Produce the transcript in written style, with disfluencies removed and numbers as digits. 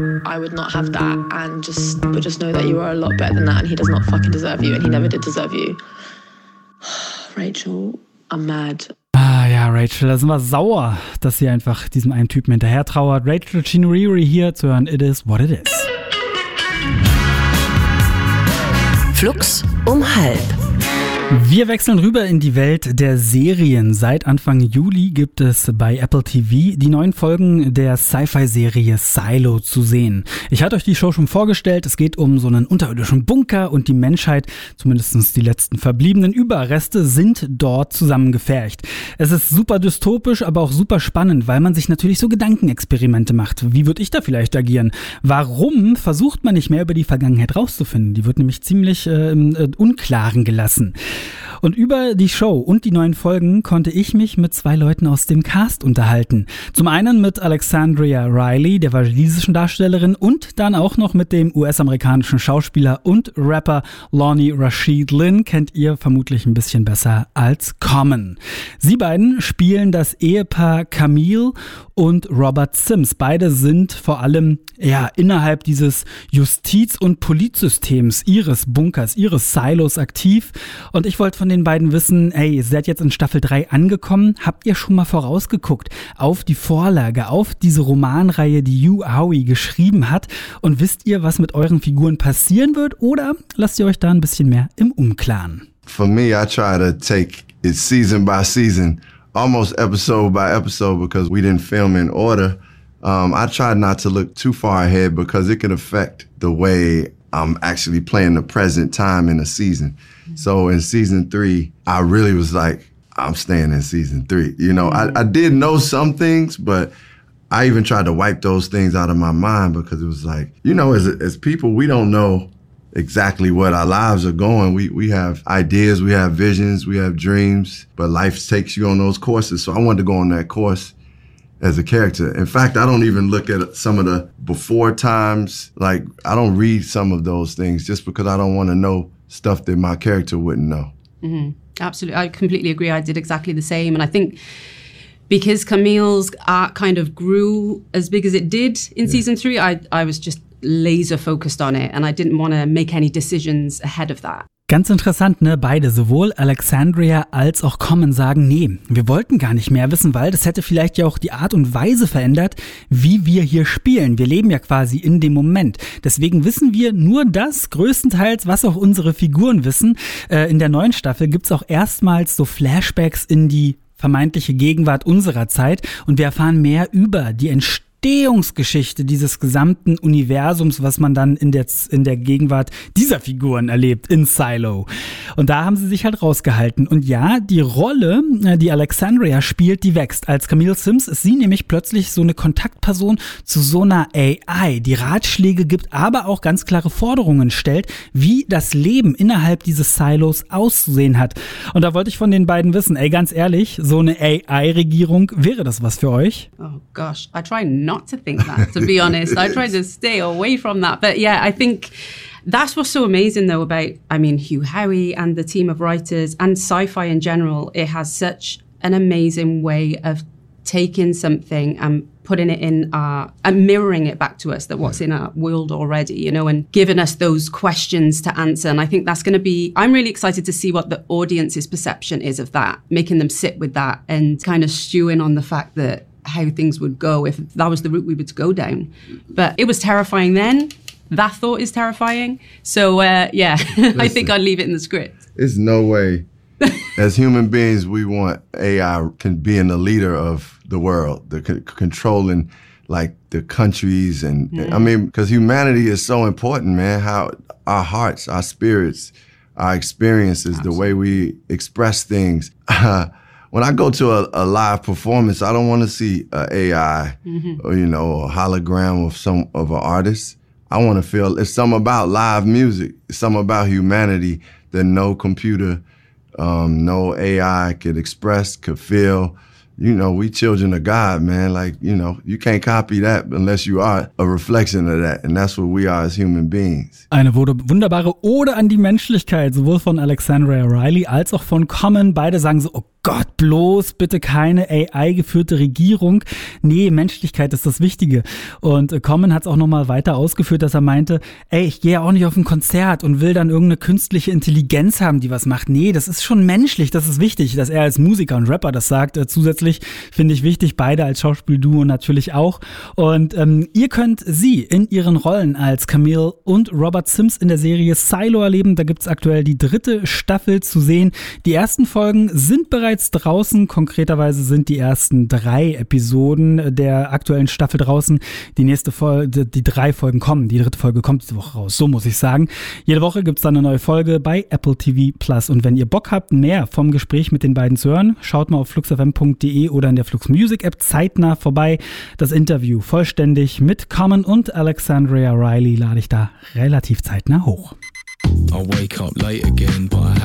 I would not have that and just know that you are a lot better than that and he does not fucking deserve you and he never did deserve you. Rachel, I'm mad. Ah ja, Rachel, da sind wir sauer, dass sie einfach diesem einen Typen hinterher trauert. Rachel Chinouriri hier zu hören, It Is What It Is. Flux um 12:30. Wir wechseln rüber in die Welt der Serien. Seit Anfang Juli gibt es bei Apple TV die neuen Folgen der Sci-Fi-Serie Silo zu sehen. Ich hatte euch die Show schon vorgestellt. Es geht um so einen unterirdischen Bunker und die Menschheit, zumindest die letzten verbliebenen Überreste, sind dort zusammengefercht. Es ist super dystopisch, aber auch super spannend, weil man sich natürlich so Gedankenexperimente macht. Wie würde ich da vielleicht agieren? Warum versucht man nicht mehr über die Vergangenheit rauszufinden? Die wird nämlich ziemlich im Unklaren gelassen. Und über die Show und die neuen Folgen konnte ich mich mit 2 Leuten aus dem Cast unterhalten. Zum einen mit Alexandria Riley, der walisischen Darstellerin, und dann auch noch mit dem US-amerikanischen Schauspieler und Rapper Lonnie Rashid Lynn, kennt ihr vermutlich ein bisschen besser als Common. Sie beiden spielen das Ehepaar Camille und Robert Sims. Beide sind vor allem innerhalb dieses Justiz- und Politsystems ihres Bunkers, ihres Silos aktiv. Und ich wollte von den beiden wissen, ihr seid jetzt in Staffel 3 angekommen. Habt ihr schon mal vorausgeguckt auf die Vorlage, auf diese Romanreihe, die Yu Howie geschrieben hat? Und wisst ihr, was mit euren Figuren passieren wird? Oder lasst ihr euch da ein bisschen mehr im Unklaren? For me, I try to take it season by season, almost episode by episode, because we didn't film in order. I tried not to look too far ahead because it can affect the way I'm actually playing the present time in a season. So in season 3, I really was like, I'm staying in season 3. You know, I did know some things, but I even tried to wipe those things out of my mind because it was like, you know, as people, we don't know exactly what our lives are going. We have ideas, we have visions, we have dreams, but life takes you on those courses. So I wanted to go on that course as a character. In fact, I don't even look at some of the before times. Like, I don't read some of those things just because I don't want to know stuff that my character wouldn't know. Mm-hmm. Absolutely. I completely agree. I did exactly the same. And I think because Camille's arc kind of grew as big as it did in season 3, I was just laser focused on it. And I didn't want to make any decisions ahead of that. Ganz interessant, ne? Beide, sowohl Alexandria als auch Common, sagen, nee, wir wollten gar nicht mehr wissen, weil das hätte vielleicht ja auch die Art und Weise verändert, wie wir hier spielen. Wir leben ja quasi in dem Moment. Deswegen wissen wir nur das, größtenteils, was auch unsere Figuren wissen. In der neuen Staffel gibt's auch erstmals so Flashbacks in die vermeintliche Gegenwart unserer Zeit und wir erfahren mehr über die Entstehungsgeschichte dieses gesamten Universums, was man dann in der Gegenwart dieser Figuren erlebt, in Silo. Und da haben sie sich halt rausgehalten. Und ja, die Rolle, die Alexandria spielt, die wächst. Als Camille Sims ist sie nämlich plötzlich so eine Kontaktperson zu so einer AI, die Ratschläge gibt, aber auch ganz klare Forderungen stellt, wie das Leben innerhalb dieses Silos auszusehen hat. Und da wollte ich von den beiden wissen, ganz ehrlich, so eine AI-Regierung, wäre das was für euch? Oh gosh, I try not to think that, to be honest. I try to stay away from that. But yeah, I think that's what's so amazing though about, Hugh Howey and the team of writers and sci-fi in general. It has such an amazing way of taking something and putting it in and mirroring it back to us, that what's in our world already, you know, and giving us those questions to answer. And I think that's going to be, I'm really excited to see what the audience's perception is of that, making them sit with that and kind of stewing on the fact that how things would go if that was the route we would go down. But it was terrifying then. That thought is terrifying. So, Listen, I think I'll leave it in the script. There's no way. As human beings, we want AI can being the leader of the world, controlling like the countries. And because humanity is so important, man, how our hearts, our spirits, our experiences, the way we express things. When I go to a live performance, I don't want to see an AI or, you know, a hologram of an artist. I want to feel it's something about live music. It's something about humanity that no computer, no AI could express, could feel. You know, we children of God, man. Like, you know, you can't copy that unless you are a reflection of that. And that's what we are as human beings. Eine wunderbare Ode an die Menschlichkeit, sowohl von Alexandria Riley als auch von Common. Beide sagen so, oh Gott, bloß bitte keine AI-geführte Regierung. Nee, Menschlichkeit ist das Wichtige. Und Common hat es auch nochmal weiter ausgeführt, dass er meinte, ich gehe ja auch nicht auf ein Konzert und will dann irgendeine künstliche Intelligenz haben, die was macht. Nee, das ist schon menschlich, das ist wichtig, dass er als Musiker und Rapper das sagt. Zusätzlich finde ich wichtig, beide als Schauspielduo natürlich auch. Und ihr könnt sie in ihren Rollen als Camille und Robert Sims in der Serie Silo erleben. Da gibt es aktuell die 3. Staffel zu sehen. Die ersten Folgen sind bereits draußen. Konkreterweise sind die ersten 3 Episoden der aktuellen Staffel draußen. Die nächste Folge, die 3 Folgen kommen. Die 3. Folge kommt diese Woche raus. So muss ich sagen. Jede Woche gibt es dann eine neue Folge bei Apple TV Plus. Und wenn ihr Bock habt, mehr vom Gespräch mit den beiden zu hören, schaut mal auf fluxfm.de oder in der Flux Music App zeitnah vorbei. Das Interview vollständig mit Common und Alexandria Riley lade ich da relativ zeitnah hoch. I wake up late again, but I